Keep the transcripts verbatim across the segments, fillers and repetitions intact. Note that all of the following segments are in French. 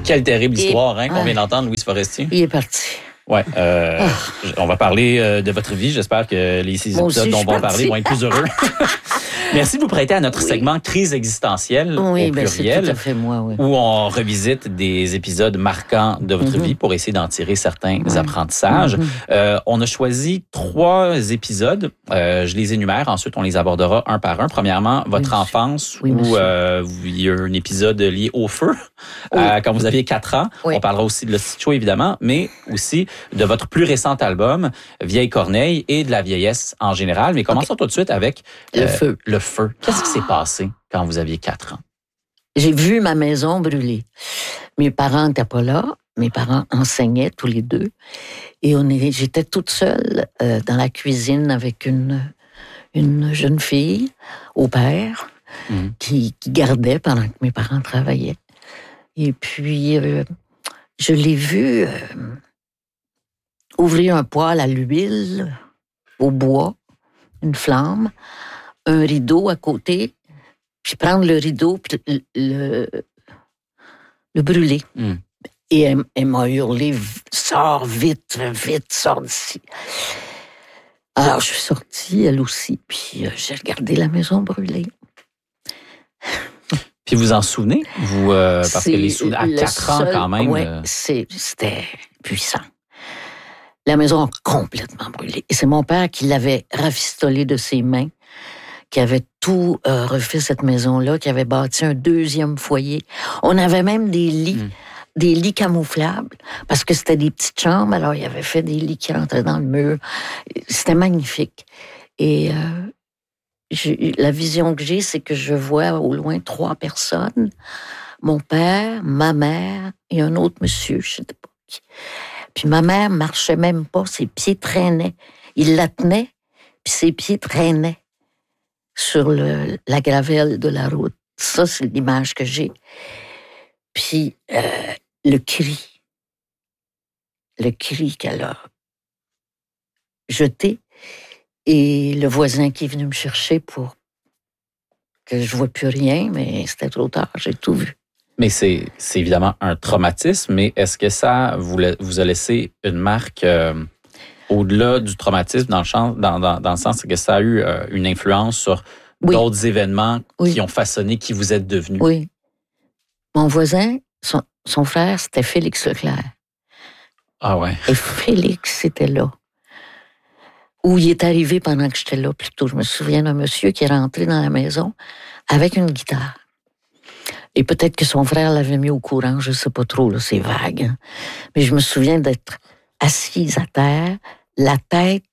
Quelle terrible Et, histoire, hein, qu'on ouais. vient d'entendre, Louise Forestier. Il est parti. Ouais, euh, Ah. on va parler euh, de votre vie. J'espère que les six Moi épisodes aussi, dont je on va suis parler vont être plus heureux. Merci de vous prêter à notre Oui. segment Crise existentielle Oui, au ben c'est pluriel, tout à fait moi, oui. où on revisite des épisodes marquants de votre Mm-hmm. vie pour essayer d'en tirer certains Ouais. apprentissages. Mm-hmm. Euh, on a choisi trois épisodes. Euh, je les énumère. Ensuite, on les abordera un par un. Premièrement, votre Oui, enfance, oui, où euh, il y a un épisode lié au feu, Oui. euh, quand vous aviez quatre ans. Oui. On parlera aussi de l'Hostie de Show, évidemment, mais aussi de votre plus récent album, Vieille Corneille, et de la vieillesse en général. Mais commençons okay. tout de suite avec le euh, feu. Le feu. Qu'est-ce qui s'est passé quand vous aviez quatre ans? J'ai vu ma maison brûler. Mes parents n'étaient pas là. Mes parents enseignaient tous les deux. Et on est, j'étais toute seule euh, dans la cuisine avec une, une jeune fille au père mmh. qui, qui gardait pendant que mes parents travaillaient. Et puis, euh, je l'ai vu euh, ouvrir un poêle à l'huile, au bois, une flamme, un rideau à côté, puis prendre le rideau, puis le, le, le brûler. Mm. Et elle, elle m'a hurlé, sors vite, vite, sors d'ici. Alors, je suis sortie, elle aussi, puis euh, j'ai regardé la maison brûler. Puis vous en souvenez? Vous, euh, parce c'est que les souvenirs, à quatre ans quand même... Ouais, euh... c'est, c'était puissant. La maison a complètement brûlé. Et c'est mon père qui l'avait rafistolé de ses mains, qui avait tout euh, refait cette maison-là, qui avait bâti un deuxième foyer. On avait même des lits, mm. des lits camouflables, parce que c'était des petites chambres, alors il avait fait des lits qui rentraient dans le mur. C'était magnifique. Et euh, j'ai, la vision que j'ai, c'est que je vois au loin trois personnes, mon père, ma mère et un autre monsieur, je sais pas qui. Puis ma mère marchait même pas, ses pieds traînaient. Il la tenait, puis ses pieds traînaient sur le, la gravelle de la route. Ça, c'est l'image que j'ai. Puis euh, le cri, le cri qu'elle a jeté, et le voisin qui est venu me chercher pour que je ne vois plus rien, mais c'était trop tard, j'ai tout vu. Mais c'est, c'est évidemment un traumatisme, mais est-ce que ça vous, vous a laissé une marque euh, au-delà du traumatisme, dans le, champ, dans, dans, dans le sens que ça a eu euh, une influence sur oui. d'autres événements oui. qui ont façonné qui vous êtes devenu? Oui. Mon voisin, son, son frère, c'était Félix Leclerc. Ah ouais. Et Félix était là. Où il est arrivé pendant que j'étais là, plutôt. Je me souviens d'un monsieur qui est rentré dans la maison avec une guitare. Et peut-être que son frère l'avait mis au courant, je ne sais pas trop, là, c'est vague. Hein. Mais je me souviens d'être assise à terre, la tête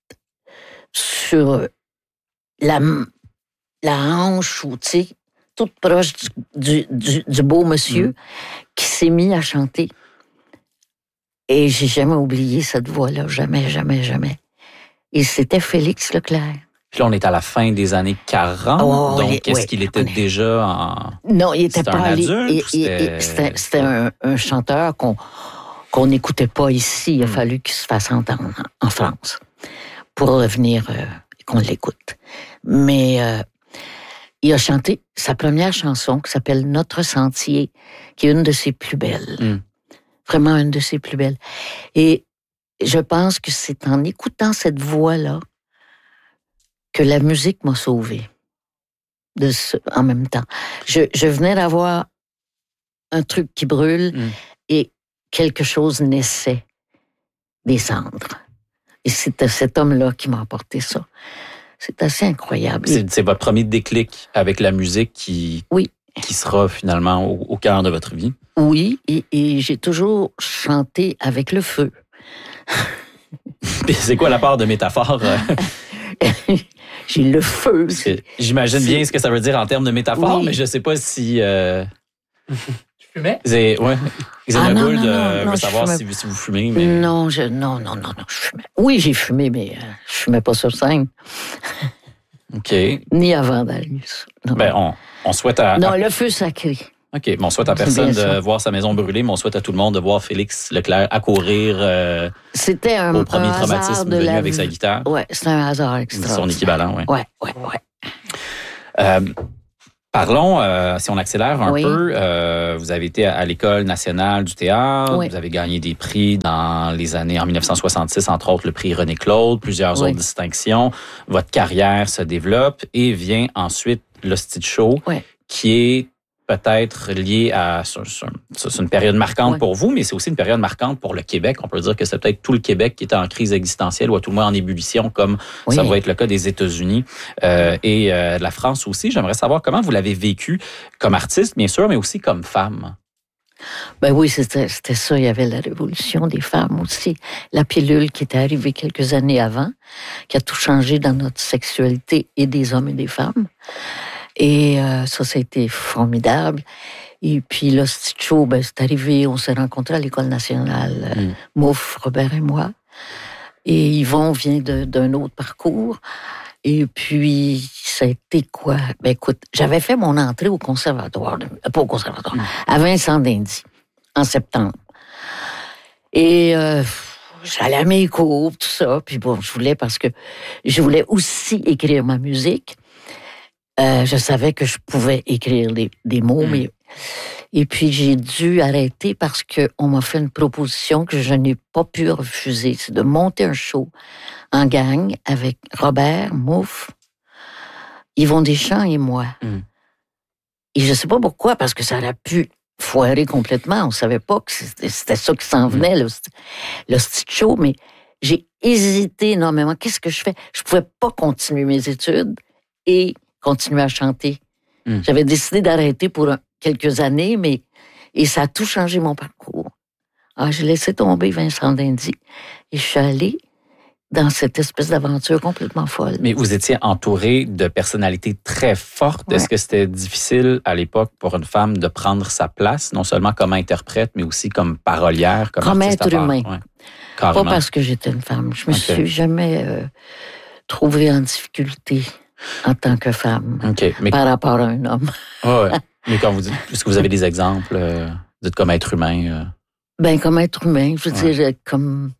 sur la, la hanche, ou tu sais, toute proche du, du, du beau monsieur, mmh. qui s'est mis à chanter. Et j'ai jamais oublié cette voix-là, jamais, jamais, jamais. Et c'était Félix Leclerc. Puis là, on est à la fin des années quarante, oh, donc est, est-ce oui, qu'il était est... déjà en... Non, il était c'était pas un allé. adulte, et, c'était... Et, et, c'était, c'était un, un chanteur qu'on qu'on n'écoutait pas ici. Il a mm. fallu qu'il se fasse entendre en France pour revenir euh, qu'on l'écoute. Mais euh, il a chanté sa première chanson qui s'appelle Notre Sentier, qui est une de ses plus belles. Mm. Vraiment une de ses plus belles. Et je pense que c'est en écoutant cette voix-là que la musique m'a sauvée de ce, en même temps. Je, je venais d'avoir un truc qui brûle mm. et quelque chose naissait des cendres. Et c'était cet homme-là qui m'a apporté ça. C'est assez incroyable. C'est, c'est votre premier déclic avec la musique qui, oui. qui sera finalement au, au cœur de votre vie. Oui, et, et j'ai toujours chanté avec le feu. C'est quoi la part de métaphore? J'ai le feu. J'imagine c'est... bien ce que ça veut dire en termes de métaphore, oui. mais je ne sais pas si... Euh... tu fumais? C'est, ouais. Ah, non, non, de non, non, savoir si, si vous fumez. Mais... Non, je, non, non, non, non, je fumais. Oui, j'ai fumé, mais euh, je ne fumais pas sur scène. OK. Ni avant d'aller. Non, ben, on, on souhaite à... Non, le feu sacré. OK. Bon, on souhaite à personne de voir sa maison brûler, mais on souhaite à tout le monde de voir Félix Leclerc accourir euh, C'était un, au premier un traumatisme venu la... avec sa guitare. Oui, c'est un hasard extraordinaire. Son équivalent, oui. Oui, oui, oui. Euh, Parlons, euh, si on accélère un Oui. peu, euh, vous avez été à l'École nationale du théâtre, Oui. vous avez gagné des prix dans les années, en dix-neuf cent soixante-six, entre autres le prix René Claude, plusieurs Oui. autres distinctions. Votre carrière se développe et vient ensuite l'Hostie de Show, Oui. qui est peut-être lié à... C'est une période marquante Oui. pour vous, mais c'est aussi une période marquante pour le Québec. On peut dire que c'est peut-être tout le Québec qui était en crise existentielle ou à tout le moins en ébullition, comme Oui. ça va être le cas des États-Unis euh, et euh, de la France aussi. J'aimerais savoir comment vous l'avez vécu comme artiste, bien sûr, mais aussi comme femme. Ben oui, c'était, c'était ça. Il y avait la révolution des femmes aussi. La pilule qui était arrivée quelques années avant, qui a tout changé dans notre sexualité et des hommes et des femmes. Et euh, ça, ça a été formidable. Et puis l'Hostie de Show, ben, c'est arrivé, on s'est rencontrés à l'École nationale, euh, Mm. Mouf, Robert et moi. Et Yvon vient de, d'un autre parcours. Et puis, ça a été quoi? Ben écoute, j'avais fait mon entrée au conservatoire, de, pas au conservatoire, Mm. à Vincent d'Indy, en septembre. Et euh, j'allais à mes cours, tout ça. Puis bon, je voulais, parce que je voulais aussi écrire ma musique. Euh, je savais que je pouvais écrire des, des mots, Mm. mais... Et puis, j'ai dû arrêter parce qu'on m'a fait une proposition que je n'ai pas pu refuser. C'est de monter un show en gang avec Robert, Mouf, Yvon Deschamps et moi. Mm. Et je sais pas pourquoi, parce que ça aurait pu foirer complètement. On savait pas que c'était, c'était ça qui s'en venait, mm. le Hostie de Show, mais j'ai hésité énormément. Qu'est-ce que je fais? Je pouvais pas continuer mes études et continuer à chanter. Mm. J'avais décidé d'arrêter pour un, quelques années, mais et ça a tout changé mon parcours. Alors, j'ai laissé tomber Vincent d'Indy et je suis allée dans cette espèce d'aventure complètement folle. Mais vous étiez entouré de personnalités très fortes. Ouais. Est-ce que c'était difficile à l'époque pour une femme de prendre sa place, non seulement comme interprète, mais aussi comme parolière, comme, comme artiste être humain. Ouais. Pas parce que j'étais une femme. Je me okay. suis jamais euh, trouvée en difficulté en tant que femme okay. Mais... par rapport à un homme. Oh ouais. Mais quand vous dites, est-ce que vous avez des exemples, euh, vous dites comme être humain? Euh... Ben comme être humain, je veux ouais. dire, comme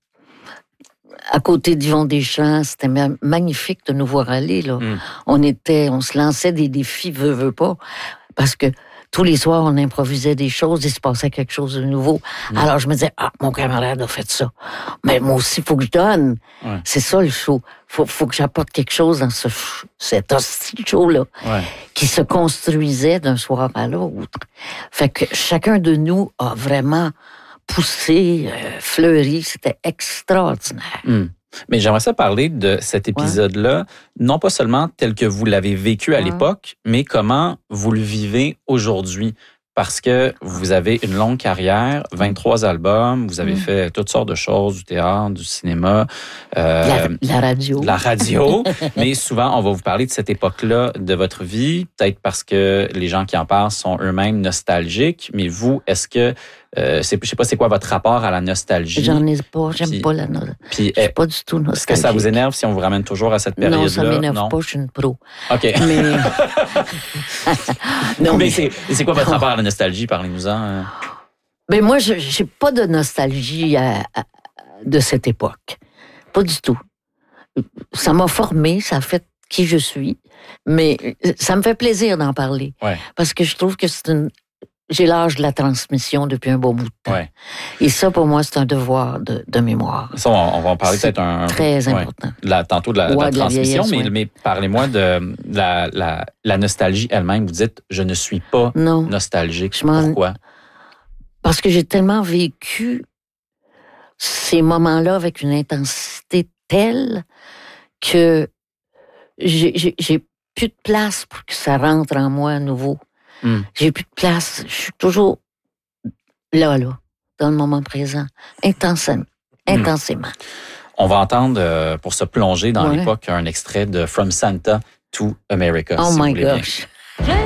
à côté d'Yvon Deschamps, c'était magnifique de nous voir aller là. Mm. On était, on se lançait des défis, veux veux pas, parce que tous les soirs on improvisait des choses, il se passait quelque chose de nouveau. Mm. Alors je me disais, ah mon camarade a fait ça, mais moi aussi faut que je donne. Ouais. C'est ça le show. Faut, faut que j'apporte quelque chose dans ce cet hostie show là, ouais. qui se construisait d'un soir à l'autre. Fait que chacun de nous a vraiment poussé, euh, fleuri, c'était extraordinaire. Mm. Mais j'aimerais ça parler de cet épisode-là, ouais. non pas seulement tel que vous l'avez vécu à ouais. l'époque, mais comment vous le vivez aujourd'hui. Parce que vous avez une longue carrière, vingt-trois albums, vous avez mmh. fait toutes sortes de choses, du théâtre, du cinéma. Euh, la, la radio. La radio. Mais souvent, on va vous parler de cette époque-là de votre vie, peut-être parce que les gens qui en parlent sont eux-mêmes nostalgiques. Mais vous, est-ce que, euh, c'est, je sais pas, c'est quoi votre rapport à la nostalgie? J'en ai pas, j'aime puis, pas la nostalgie. Je suis pas du tout nostalgique. Est-ce que ça vous énerve si on vous ramène toujours à cette période-là? Non, ça m'énerve non? pas, je suis une pro. OK. Mais... non, mais, mais c'est, c'est quoi votre rapport à la nostalgie? Parlez-nous-en. Ben moi, je j'ai pas de nostalgie à, à, de cette époque. Pas du tout. Ça m'a formé, ça a fait qui je suis, mais ça me fait plaisir d'en parler. Ouais. Parce que je trouve que c'est une... J'ai l'âge de la transmission depuis un bon bout de temps. Ouais. Et ça, pour moi, c'est un devoir de, de mémoire. Ça, on va en parler c'est peut-être un... très ouais, important. La, tantôt de la, ouais, de la de transmission, la mais, ouais. mais parlez-moi de la, la, la nostalgie elle-même. Vous dites, je ne suis pas non. nostalgique. Je m'en... Pourquoi? Parce que j'ai tellement vécu ces moments-là avec une intensité telle que j'ai, j'ai, j'ai plus de place pour que ça rentre en moi à nouveau. Mm. J'ai plus de place. Je suis toujours là, là, dans le moment présent, intensément. intensément. Mm. On va entendre, euh, pour se plonger dans ouais. l'époque, un extrait de From Santa to America. Oh si my vous voulez gosh! Bien.